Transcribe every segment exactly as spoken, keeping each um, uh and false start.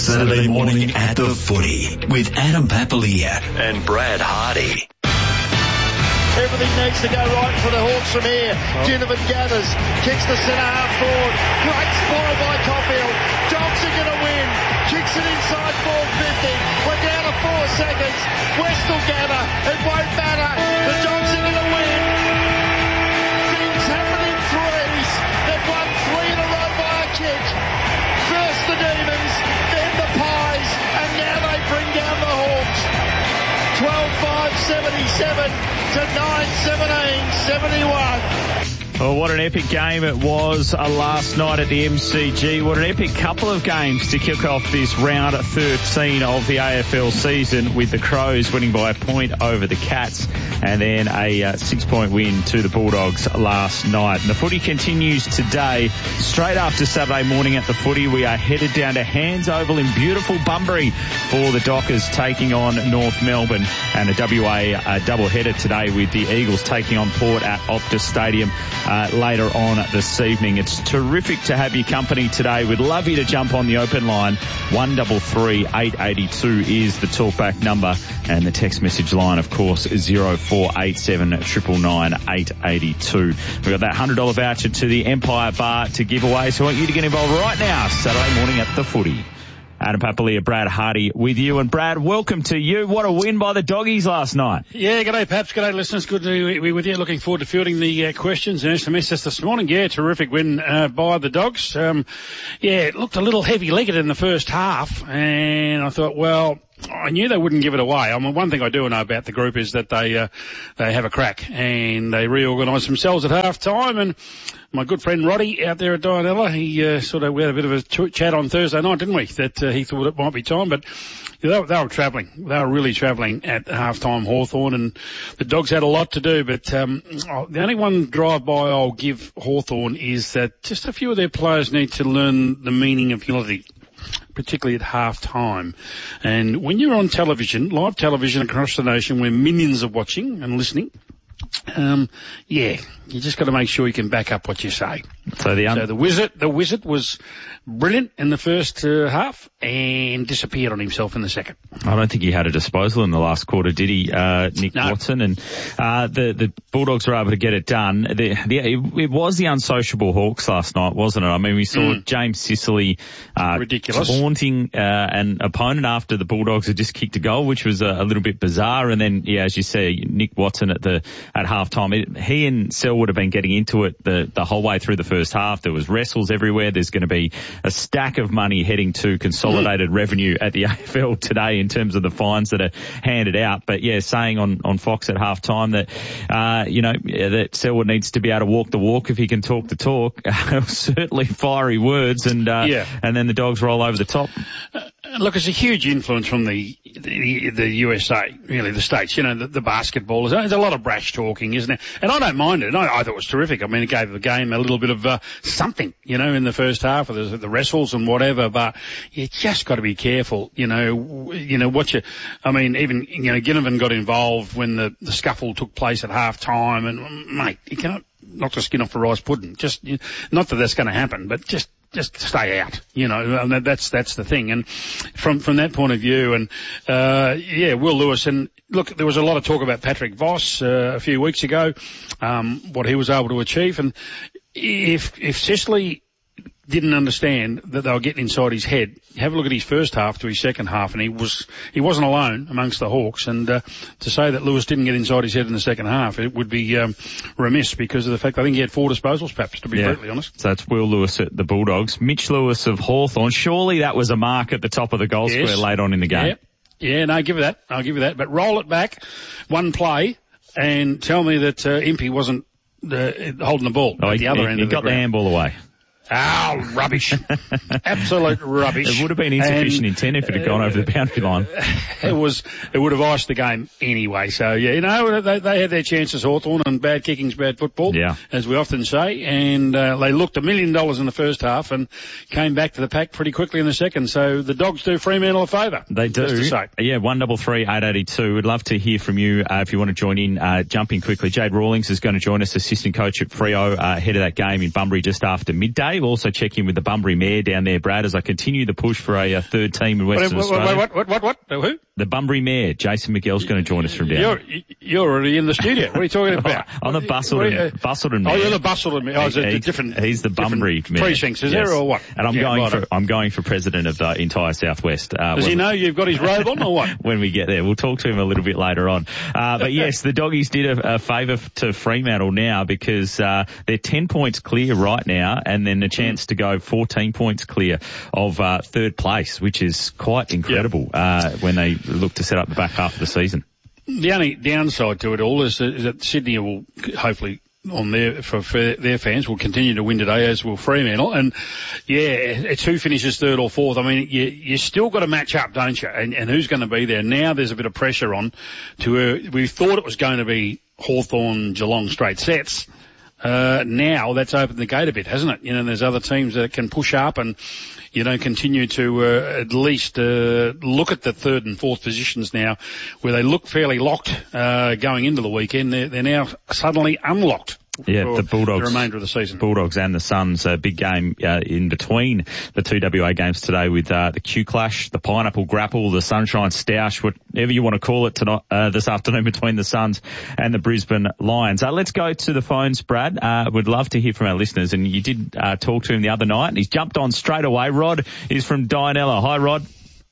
Saturday morning at the Footy with Adam Papalia and Brad Hardy. Everything needs to go right for the Hawks from here. Oh. Ginnivan gathers, kicks the centre half forward. Great spoil by Caulfield. Dogs are going to win. Kicks it inside four fifty. We're down to four seconds. West will gather. It won't matter. The Dogs are going to win. Things happen in threes. They've won three in a row by a kick. First the Demons, then the Pies, and now they bring down the Hawks. twelve five seventy-seven to nine seventeen seventy-one. Well, what an epic game it was uh, last night at the M C G. What an epic couple of games to kick off this round thirteen of the A F L season, with the Crows winning by a point over the Cats and then a uh, six-point win to the Bulldogs last night. And the footy continues today. Straight after Saturday morning at the footy, we are headed down to Hands Oval in beautiful Bunbury for the Dockers taking on North Melbourne, and a W A uh, double-header today with the Eagles taking on Port at Optus Stadium Uh, later on this evening. It's terrific to have your company today. We'd love you to jump on the open line. one three three eight eight two is the talkback number, and the text message line, of course, is zero four eight seven nine nine nine eight eight two. We've got that one hundred dollars voucher to the Empire Bar to give away, so I want you to get involved right now, Saturday morning at the footy. Adam Papalia, Brad Hardy with you. And Brad, welcome to you. What a win by the Doggies last night. Yeah, g'day Paps, g'day listeners. Good to be with you. Looking forward to fielding the uh, questions and S M Ss this morning. Yeah, terrific win uh, by the Dogs. Um, yeah, it looked a little heavy-legged in the first half, and I thought, well, I knew they wouldn't give it away. I mean, one thing I do know about the group is that they uh, they have a crack, and they reorganise themselves at half time. And my good friend Roddy out there at Dianella, he uh, sort of, we had a bit of a ch- chat on Thursday night, didn't we, that uh, he thought it might be time, but they were, they were travelling. They were really travelling at half-time, Hawthorn, and the Dogs had a lot to do, but um, oh, the only one drive-by I'll give Hawthorn is that just a few of their players need to learn the meaning of humility, particularly at half-time. And when you're on television, live television across the nation where millions are watching and listening, um, yeah, you just got to make sure you can back up what you say. So the, un- so the wizard, the wizard was brilliant in the first uh, half and disappeared on himself in the second. I don't think he had a disposal in the last quarter, did he, uh, Nick no. Watson? And uh, the the Bulldogs were able to get it done. The, the, it, it was the unsociable Hawks last night, wasn't it? I mean, we saw mm. James Sicily uh, ridiculous taunting uh, an opponent after the Bulldogs had just kicked a goal, which was a, a little bit bizarre. And then, yeah, as you say, Nick Watson at the at half time, it, he and Selwood have been getting into it the the whole way through the first half. There was wrestles everywhere. There's going to be a stack of money heading to consolidated mm. revenue at the A F L today in terms of the fines that are handed out. But yeah, saying on, on Fox at half time that, uh, you know, that Selwood needs to be able to walk the walk if he can talk the talk. Certainly fiery words, and, uh, yeah. and then the Dogs roll over the top. Uh, look, it's a huge influence from the, the, the U S A, really, the States, you know, the, the basketballers. There's a lot of brash talking, isn't there? And I don't mind it. I, I thought it was terrific. I mean, it gave the game a little bit of, uh, something, you know, in the first half of the, the wrestles and whatever, but you just got to be careful, you know, you know, what you, I mean, even, you know, Ginnivan got involved when the, the scuffle took place at half time, and mate, you cannot knock the skin off the rice pudding. Just, you, not that that's going to happen, but just, just stay out, you know, and that's, that's the thing. And from, from that point of view, and, uh, yeah, Will Lewis, and look, there was a lot of talk about Patrick Voss, uh, a few weeks ago, um, what he was able to achieve. And if, if Sicily didn't understand that they were getting inside his head, have a look at his first half to his second half, and he was, he wasn't alone amongst the Hawks. And, uh, to say that Lewis didn't get inside his head in the second half, it would be, um, remiss because of the fact I think he had four disposals, perhaps, to be yeah. brutally honest. So that's Will Lewis at the Bulldogs. Mitch Lewis of Hawthorn. Surely that was a mark at the top of the goal yes. square late on in the game. Yeah. yeah, no, give it that. I'll give you that. But roll it back, one play, and tell me that, uh, Impey wasn't, uh, holding the ball oh, at he, the other he, end he of the got ground. the handball away. Oh, rubbish. Absolute rubbish. It would have been insufficient and, intent if it had gone uh, over the boundary line. It was, it would have iced the game anyway. So, yeah, you know, they, they had their chances, Hawthorn, and bad kicking's bad football, yeah. as we often say. And, uh, they looked a million dollars in the first half and came back to the pack pretty quickly in the second. So the Dogs do Fremantle a favour. They do. Just to say. Yeah, one three three eight eight two. We'd love to hear from you, uh, if you want to join in, uh, jump in quickly. Jade Rawlings is going to join us, assistant coach at Freo, uh, ahead of that game in Bunbury just after midday. today. We'll also check in with the Bunbury Mare down there, Brad, as I continue the push for a uh, third team in Western what, Australia. What, what, what, what, what? Who? The Bunbury Mare. Jason McGill's going to join us from down you're, there. You're already in the studio. What are you talking about? I'm the Bustleton, uh, Bustleton Mare. Oh, you're the Bustleton Mare. Oh, it's a, he, different. He's the Bunbury Mare. Precincts, is yes. there, or what? And I'm yeah, going right for on. I'm going for president of the entire Southwest. Uh, Does he know you've got his robe on, or what? When we get there, we'll talk to him a little bit later on. Uh, but yes, the Doggies did a, a favour to Fremantle now because uh, they're ten points clear right now, and then a chance to go fourteen points clear of uh, third place, which is quite incredible yep. uh, when they look to set up the back half of the season. The only downside to it all is that, is that Sydney will hopefully, on their for, for their fans, will continue to win today, as will Fremantle. And yeah, it's who finishes third or fourth. I mean, you you still got to match up, don't you? And, and who's going to be there? Now there's a bit of pressure on. To uh, we thought it was going to be Hawthorn, Geelong straight sets. Uh, now that's opened the gate a bit, hasn't it? You know, there's other teams that can push up and, you know, continue to uh, at least uh, look at the third and fourth positions now, where they look fairly locked uh, going into the weekend. They're, they're now suddenly unlocked. Yeah, the Bulldogs, the remainder of the season. Bulldogs and the Suns, a big game uh, in between the two W A games today with uh, the Q Clash, the Pineapple Grapple, the Sunshine Stoush, whatever you want to call it tonight, uh, this afternoon between the Suns and the Brisbane Lions. Uh, let's go to the phones, Brad. Uh, would love to hear from our listeners, and you did uh, talk to him the other night, and he's jumped on straight away. Rod is from Dianella. Hi, Rod.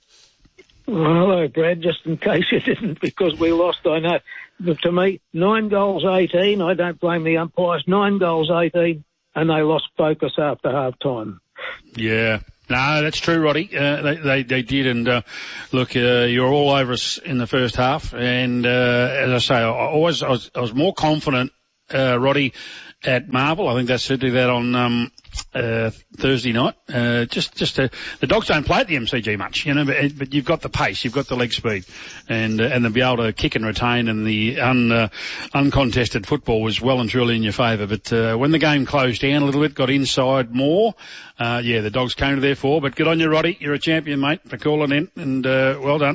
Well, hello, Brad, just in case you didn't, because we lost, I know. But to me, nine goals, eighteen, I don't blame the umpires, nine goals, eighteen, and they lost focus after half time. Yeah. No, that's true, Roddy. Uh, they, they, they did, and, uh, look, uh, you're all over us in the first half, and, uh, as I say, I, always, I was, I was more confident, uh, Roddy, at Marvel. I think they said that on, um, uh, Thursday night. Uh, just, just, uh, the Dogs don't play at the M C G much, you know, but, but you've got the pace, you've got the leg speed, and, uh, and to be able to kick and retain, and the un, uh, uncontested football was well and truly in your favour. But, uh, when the game closed down a little bit, got inside more, uh, yeah, the Dogs came to their fore. But good on you, Roddy. You're a champion, mate, for calling in, and, uh, well done.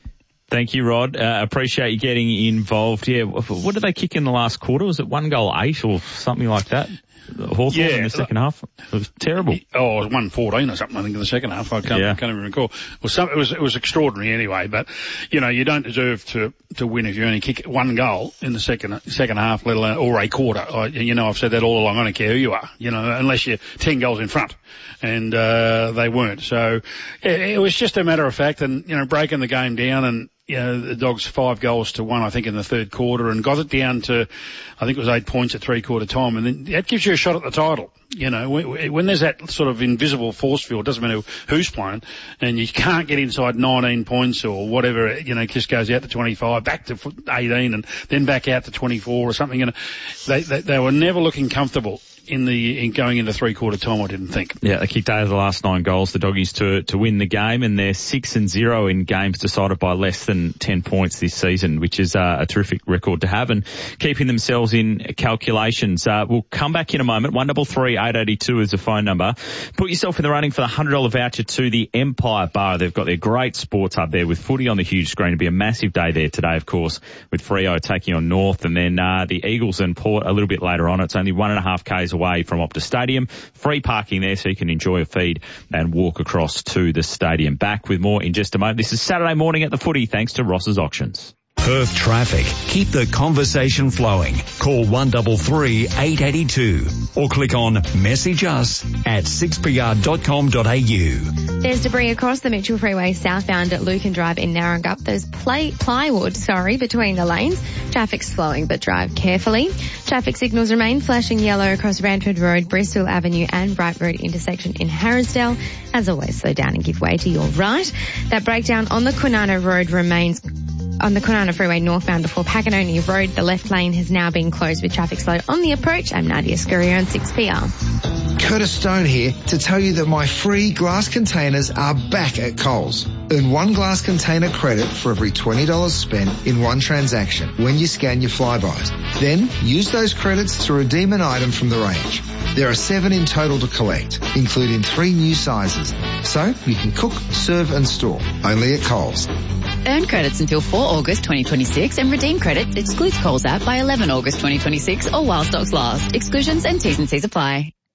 Thank you, Rod. Uh, appreciate you getting involved. Yeah, what did they kick in the last quarter? Was it one goal eight or something like that? Hawthorn yeah, in the second half. It was terrible. Oh, it was one fourteen or something, I think, in the second half. I can't, yeah. can't even recall. Well, some, it was, it was extraordinary anyway, but, you know, you don't deserve to, to win if you only kick one goal in the second, second half, let alone, or a quarter. I, you know, I've said that all along. I don't care who you are, you know, unless you're ten goals in front. And, uh, they weren't. So it, it was just a matter of fact, and, you know, breaking the game down, and, you know, the Dogs five goals to one, I think, in the third quarter, and got it down to, I think it was eight points at three quarter time. And then that gives you a shot at the title. You know, when, when there's that sort of invisible force field, doesn't matter who's playing, and you can't get inside nineteen points or whatever, you know, just goes out to twenty-five, back to eighteen, and then back out to twenty-four or something. You know, they, they, they were never looking comfortable in the, in going into three quarter time, I didn't think. Yeah, they kicked out of the last nine goals, the Doggies, to, to win the game, and they're six and zero in games decided by less than ten points this season, which is uh, a terrific record to have, and keeping themselves in calculations. Uh, we'll come back in a moment. one double three eight eight two is the phone number. Put yourself in the running for the one hundred dollars voucher to the Empire Bar. They've got their great sports hub there with footy on the huge screen. It'll be a massive day there today, of course, with Freo taking on North, and then uh, the Eagles and Port a little bit later on. It's only one and a half k's away from Optus Stadium. Free parking there, so you can enjoy a feed and walk across to the stadium. Back with more in just a moment. This is Saturday morning at the footy, thanks to Ross's Auctions. Perth traffic. Keep the conversation flowing. Call one double three eight eight two or click on message us at six p r dot com dot a u. There's debris across the Mitchell Freeway southbound at Lucan Drive in Narragansett. There's play, plywood, sorry, between the lanes. Traffic's flowing, but drive carefully. Traffic signals remain flashing yellow across Ranford Road, Bristol Avenue and Bright Road intersection in Harrisdale. As always, slow down and give way to your right. That breakdown on the Kwinana Road remains on the Kwinana Freeway northbound before Paganoni Road. The left lane has now been closed with traffic slow on the approach. I'm Nadia Scurrier on six P R. Curtis Stone here to tell you that my free glass containers are back at Coles. Earn one glass container credit for every twenty dollars spent in one transaction when you scan your Flybys. Then use those credits to redeem an item from the range. There are seven in total to collect, including three new sizes. So you can cook, serve and store. Only at Coles. Earn credits until the fourth of August twenty twenty-six and redeem credit excludes Coles app by the eleventh of August twenty twenty-six or while stocks last. Exclusions and T's and C's apply.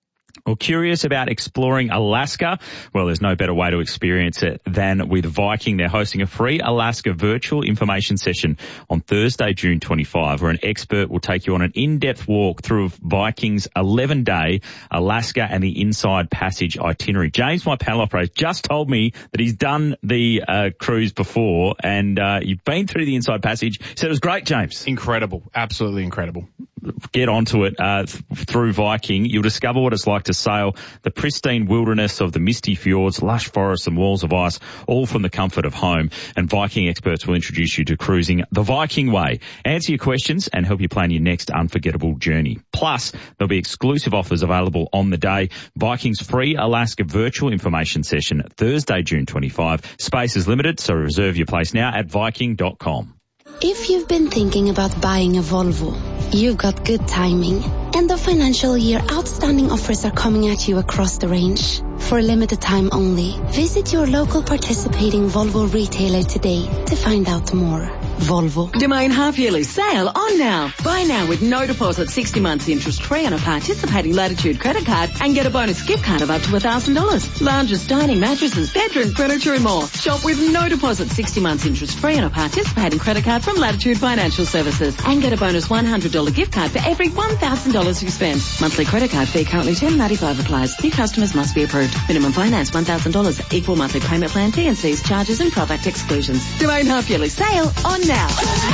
Well, curious about exploring Alaska? Well, there's no better way to experience it than with Viking. They're hosting a free Alaska virtual information session on Thursday, June twenty-fifth, where an expert will take you on an in-depth walk through Viking's eleven-day Alaska and the Inside Passage itinerary. James, my panel operator, just told me that he's done the uh, cruise before, and uh, you've been through the Inside Passage. So it was great, James. Incredible. Absolutely incredible. Get onto it uh, th- through Viking. You'll discover what it's like to sail the pristine wilderness of the misty fjords, lush forests and walls of ice, all from the comfort of home. And Viking experts will introduce you to cruising the Viking way, answer your questions and help you plan your next unforgettable journey. Plus, there'll be exclusive offers available on the day. Viking's free Alaska virtual information session, Thursday, June twenty-fifth. Space is limited, so reserve your place now at viking dot com. If you've been thinking about buying a Volvo, you've got good timing. End of financial year outstanding offers are coming at you across the range. For a limited time only, visit your local participating Volvo retailer today to find out more. Volvo. Domain half-yearly sale on now. Buy now with no deposit, sixty months interest-free on a participating Latitude credit card and get a bonus gift card of up to one thousand dollars. Lounges, dining, mattresses, bedroom furniture and more. Shop with no deposit, sixty months interest-free on a participating credit card from Latitude Financial Services and get a bonus one hundred dollars gift card for every one thousand dollars you spend. Monthly credit card fee currently ten ninety-five applies. New customers must be approved. Minimum finance one thousand dollars. Equal monthly payment plan, T and C's, charges and product exclusions. Domain half-yearly sale on now.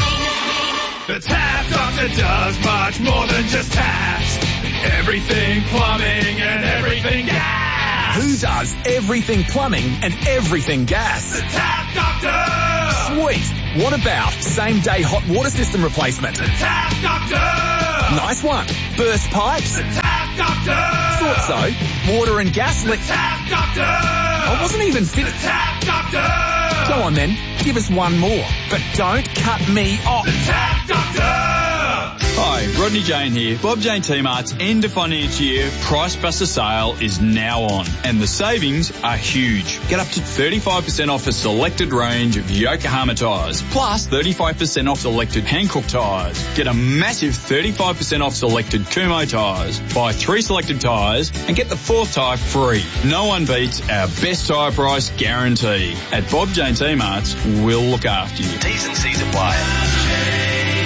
The Tap Doctor does much more than just taps. Everything plumbing and everything gas. Who does everything plumbing and everything gas? The Tap Doctor. Sweet. What about same-day hot water system replacement? The Tap Doctor. Nice one. Burst pipes? The Tap Doctor. Thought so. Water and gas leak. The Tap Doctor. I wasn't even fit. The Tap Doctor. Go on then, give us one more, but don't cut me off. The Tap Doctor! Hi, Rodney Jane here. Bob Jane T-Mart's end of financial year Price Buster sale is now on, and the savings are huge. Get up to thirty-five percent off a selected range of Yokohama tyres, plus thirty-five percent off selected Hankook tyres. Get a massive thirty-five percent off selected Kumho tyres. Buy three selected tyres and get the fourth tyre free. No one beats our best tyre price guarantee. At Bob Jane T-Mart's, we'll look after you. T's and C's apply.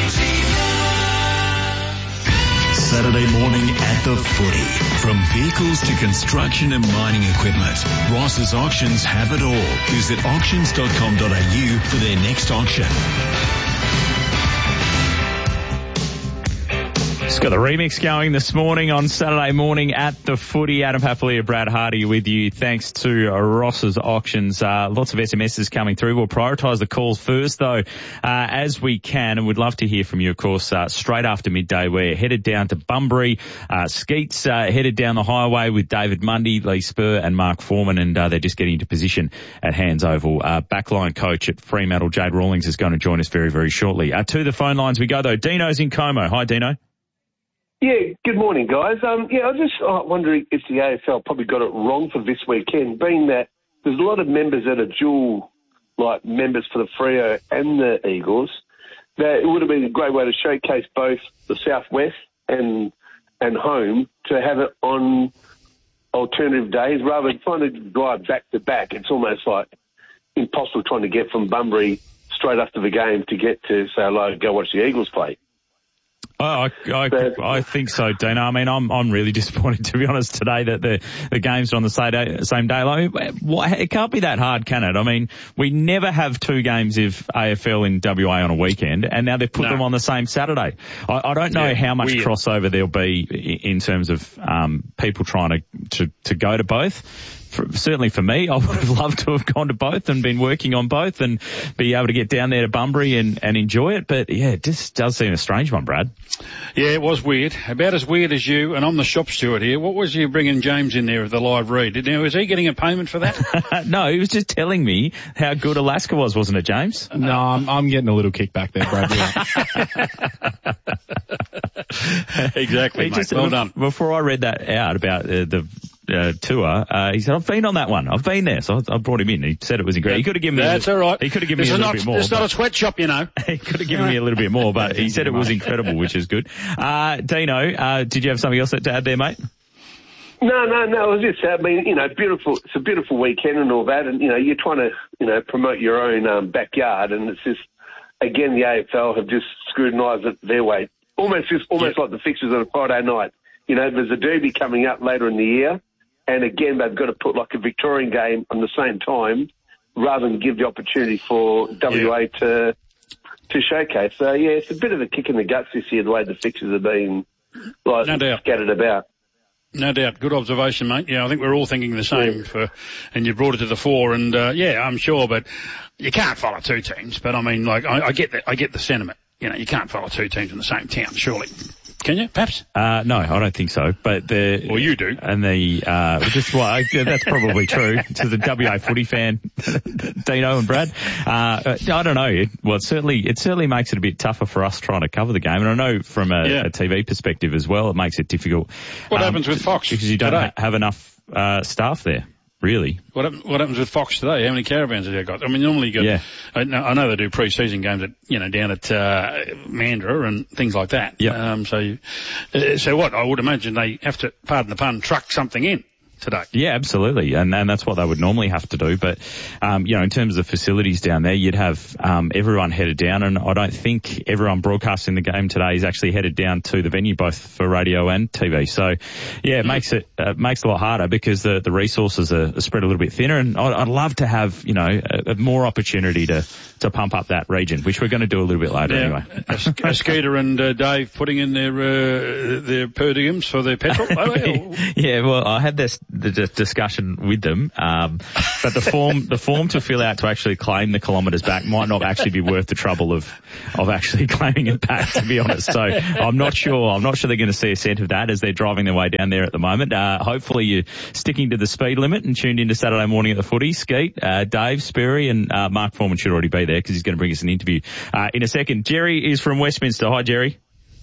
Saturday morning at the Footy. From vehicles to construction and mining equipment, Ross's Auctions have it all. Visit auctions dot com dot a u for their next auction. Just got the remix going this morning on Saturday morning at the Footy. Adam Papalia, Brad Hardy with you. Thanks to uh, Ross's Auctions. Uh, lots of S M Ses coming through. We'll prioritise the calls first, though, uh, as we can. And we'd love to hear from you, of course, uh, straight after midday. We're headed down to Bunbury. Uh, Skeets uh, headed down the highway with David Mundy, Lee Spur and Mark Foreman, and uh, they're just getting into position at Hands Oval. Uh, backline coach at Fremantle, Jade Rawlings, is going to join us very, very shortly. Uh, to the phone lines we go, though. Dino's in Como. Hi, Dino. Yeah, good morning, guys. Um, yeah, I was just uh, wondering if the A F L probably got it wrong for this weekend, being that there's a lot of members that are dual, like members for the Freo and the Eagles, that it would have been a great way to showcase both the Southwest and and home to have it on alternative days rather than trying to drive back to back. It's almost like impossible trying to get from Bunbury straight after the game to get to say hello, go watch the Eagles play. Oh, I, I, I think so, Dino. I mean, I'm I'm really disappointed, to be honest, today that the the games are on the same day. Same day. Like, it can't be that hard, can it? I mean, we never have two games of A F L in W A on a weekend, and now they've put no. them on the same Saturday. I, I don't know yeah, how much weird. crossover there'll be in terms of um people trying to to, to go to both. For, certainly for me, I would have loved to have gone to both and been working on both and be able to get down there to Bunbury and, and enjoy it. But yeah, it just does seem a strange one, Brad. Yeah, it was weird. About as weird as you. And I'm the shop steward here. What was you bringing James in there with the live read? Now, was he getting a payment for that? No, he was just telling me how good Alaska was, wasn't it, James? No, I'm, I'm getting a little kickback there, Brad. Exactly, mate. Just, well done. Before I read that out about uh, the Uh, tour, uh, he said, I've been on that one. I've been there. So I, I brought him in. He said it was incredible. He could have given me That's a, all right. He could have given this me a little not, bit more. It's not a sweatshop, you know. He could have given me a little bit more, but he said it was incredible, which is good. Uh, Dino, uh, did you have something else to add there, mate? No, no, no. I was just, I mean, you know, beautiful. It's a beautiful weekend and all that, and you know, you're trying to, you know, promote your own um, backyard, and it's just, again, the A F L have just scrutinised it their way. Almost, just almost yeah. like the fixtures on a Friday night. You know, there's a derby coming up later in the year, and again, they've got to put like a Victorian game on the same time, rather than give the opportunity for W A yeah. to to showcase. So yeah, it's a bit of a kick in the guts this year, the way the fixtures have been like no doubt. scattered about. No doubt. Good observation, mate. Yeah, I think we're all thinking the same for, and you brought it to the fore, and, uh, yeah, I'm sure, but you can't follow two teams. But I mean, like, I, I get the, I get the sentiment. You know, you can't follow two teams in the same town, surely. Can you, perhaps? Uh, no, I don't think so. But the well, you do, and the uh, just well, I, that's probably true. To the W A footy fan, Dino and Brad, uh, I don't know. It, well, it certainly it certainly makes it a bit tougher for us trying to cover the game, and I know from a, yeah. a T V perspective as well, it makes it difficult. What um, happens with Fox because you don't ha- have enough uh, staff there? Really? What, happen, what happens with Fox today? How many caravans have they got? I mean, normally you got, yeah. I, know, I know they do pre-season games at, you know, down at, uh, Mandurah and things like that. Yeah. Um, so, you, uh, so what? I would imagine they have to, pardon the pun, truck something in today. Yeah, absolutely. And, and that's what they would normally have to do. But, um, you know, in terms of facilities down there, you'd have, um, everyone headed down, and I don't think everyone broadcasting the game today is actually headed down to the venue, both for radio and T V. So, yeah, it mm. makes it, uh, makes it a lot harder because the, the resources are, are spread a little bit thinner, and I'd, I'd love to have, you know, a, a more opportunity to, to pump up that region, which we're going to do a little bit later yeah. anyway. A, a Skeeter and uh, Dave putting in their, uh, their per diems for their petrol. Yeah, well, I had this, the discussion with them, um, but the form, the form to fill out to actually claim the kilometres back might not actually be worth the trouble of, of actually claiming it back, to be honest. So I'm not sure, I'm not sure they're going to see a cent of that as they're driving their way down there at the moment. Uh, hopefully you're sticking to the speed limit and tuned into Saturday morning at the footy. Skeet, uh, Dave, Sperry and, uh, Mark Foreman should already be there because he's going to bring us an interview, uh, in a second. Jerry is from Westminster. Hi, Jerry.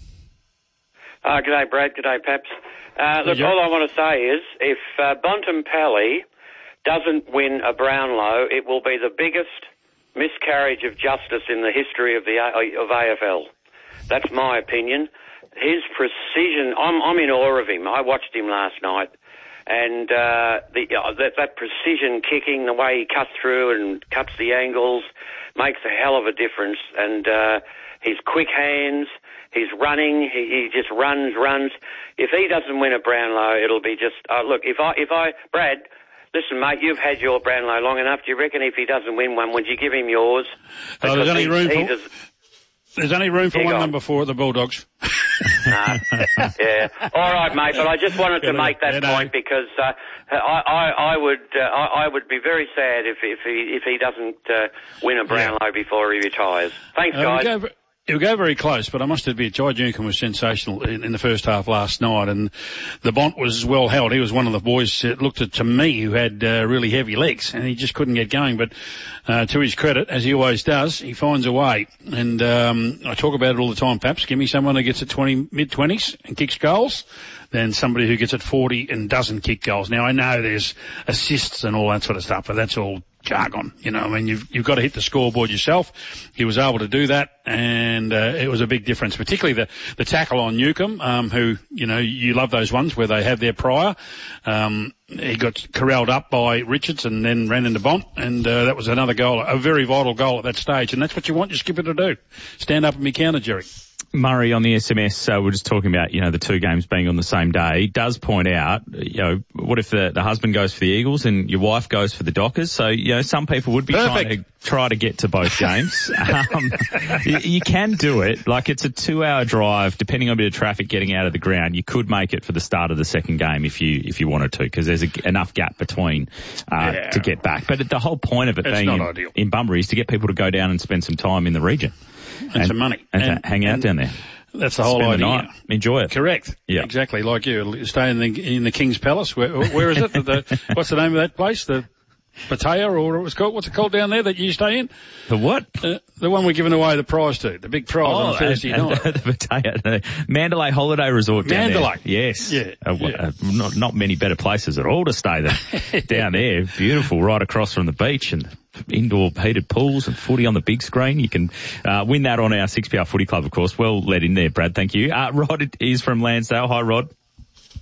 Uh, g'day, Brad. G'day, Paps. Uh, look, all I want to say is if uh, Bontempelli doesn't win a Brownlow, it will be the biggest miscarriage of justice in the history of the of A F L. That's my opinion. His precision, I'm, I'm in awe of him. I watched him last night, and uh, the, uh, that, that precision kicking, the way he cuts through and cuts the angles, makes a hell of a difference. And uh, his quick hands. He's running. He, he just runs, runs. If he doesn't win a Brownlow, it'll be just uh, look. If I, if I, Brad, listen, mate, you've had your Brownlow long enough. Do you reckon if he doesn't win one, would you give him yours? Oh, there's only he, room he for. does, there's only room for one on. number four at the Bulldogs. Nah, yeah. All right, mate. But I just wanted to make that yeah, point because uh, I, I, I would, uh, I, I would be very sad if, if he, if he doesn't uh, win a Brownlow yeah. before he retires. Thanks, uh, guys. Go, It'll go very close, but I must admit, Jai Newcombe was sensational in, in the first half last night, and the Bont was well held. He was one of the boys that looked at, to me, who had uh, really heavy legs, and he just couldn't get going. But uh, to his credit, as he always does, he finds a way. And um, I talk about it all the time, Paps. Give me someone who gets at twenty, mid-twenties and kicks goals, than somebody who gets at forty and doesn't kick goals. Now, I know there's assists and all that sort of stuff, but that's all jargon, you know. I mean, you've you've got to hit the scoreboard yourself. He was able to do that, and uh, it was a big difference. Particularly the the tackle on Newcombe, um, who you know you love those ones where they have their prior. Um, he got corralled up by Richards and then ran into Bont, and uh, that was another goal, a very vital goal at that stage. And that's what you want your skipper to do: stand up and be counter, Jerry. Murray on the S M S, uh, we're just talking about, you know, the two games being on the same day, does point out, you know, what if the, the husband goes for the Eagles and your wife goes for the Dockers? So, you know, some people would be Perfect. trying to try to get to both games. um, you, you can do it. Like, it's a two hour drive, depending on a bit of traffic getting out of the ground. You could make it for the start of the second game if you, if you wanted to, because there's a, enough gap between, uh, yeah. to get back. But the whole point of it it's being in, ideal. in Bunbury is to get people to go down and spend some time in the region. And, and some money. And, and to hang out and down there. That's the whole Spend idea. The night. Enjoy it. Correct. Yeah. Exactly. Like you. Stay in the, in the King's Palace. Where, where is it? the, the, what's the name of that place? The Pattaya, or what it was called? What's it called down there that you stay in? The what? Uh, the one we're giving away the prize to. The big prize oh, on Thursday and, night. And the Pattaya, the Mandalay Holiday Resort down Mandalay. there. Yes. Yeah. Uh, yeah. Uh, not, not many better places at all to stay there. Down there. Beautiful, right across from the beach, and indoor heated pools and footy on the big screen. You can uh, win that on our six P R Footy Club, of course. Well led in there, Brad. Thank you. Uh, Rod is from Lansdale. Hi, Rod.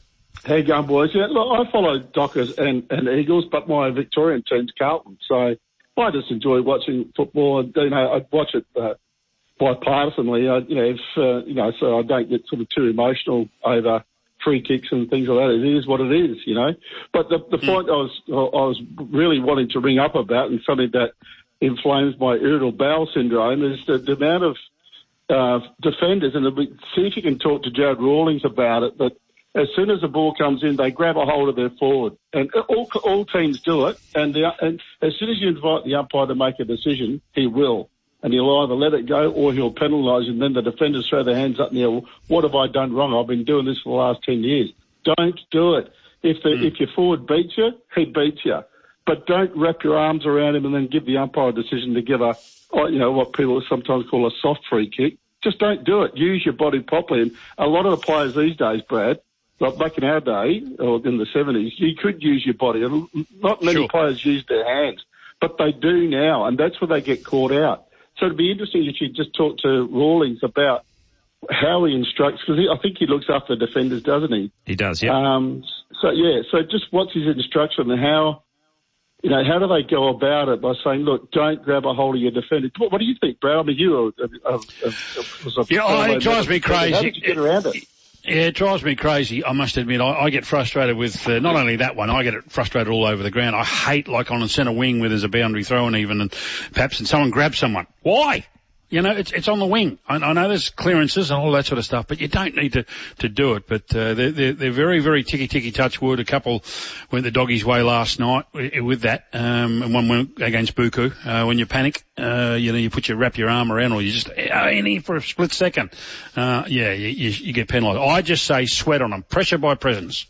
How you going, boys? Yeah, look, I follow Dockers and, and Eagles, but my Victorian team's Carlton. So I just enjoy watching football. You know, I watch it uh, bipartisanly. I, you know, if uh, you know, so I don't get sort of too emotional over free kicks and things like that. It is what it is, you know. But the the mm. point I was I was really wanting to ring up about, and something that inflames my irritable bowel syndrome, is the, the amount of uh, defenders, and see if you can talk to Jared Rawlings about it, but as soon as the ball comes in, they grab a hold of their forward. And all all teams do it. And, the, and as soon as you invite the umpire to make a decision, he will. And he'll either let it go or he'll penalise, and then the defenders throw their hands up and yell, what have I done wrong? I've been doing this for the last ten years. Don't do it. If the, mm. if your forward beats you, he beats you. But don't wrap your arms around him and then give the umpire a decision to give a, you know, what people sometimes call a soft free kick. Just don't do it. Use your body properly. And a lot of the players these days, Brad, like back in our day, or in the seventies, you could use your body. Not many sure. players use their hands, but they do now, and that's where they get caught out. So it'd be interesting if you just talk to Rawlings about how he instructs, because I think he looks after the defenders, doesn't he? He does, yeah. Um, so, yeah, so just what's his instruction and how, you know, how do they go about it by saying, look, don't grab a hold of your defender? What, what do you think, Brad? I mean, you were, uh, uh, uh, was a yeah, oh, it drives me crazy. How did you get around it? Yeah, it drives me crazy. I must admit, I, I get frustrated with uh, not only that one, I get frustrated all over the ground. I hate, like on the centre wing where there's a boundary throw and even, and perhaps and someone grabs someone. Why? You know, it's it's on the wing. I, I know there's clearances and all that sort of stuff, but you don't need to, to do it. But uh, they're, they're, they're very, very ticky-ticky touch wood. A couple went the doggies' way last night with that, um, and one went against Buku. Uh, when you panic, uh, you know, you put your, wrap your arm around, or you just uh, in here for a split second. Uh, yeah, you, you, you get penalised. I just say sweat on them. Pressure by presence.